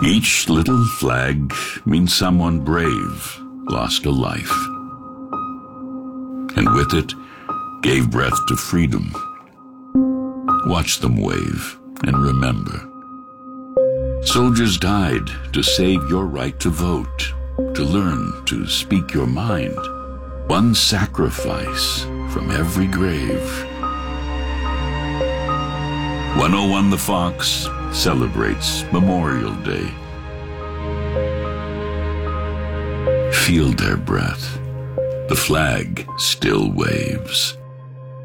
Each little flag means someone brave lost a life, and with it gave breath to freedom. Watch them wave and remember. Soldiers died to save your right to vote, to learn to speak your mind. One sacrifice from every grave. 101 The Fox celebrates Memorial Day. Feel their breath. The flag still waves.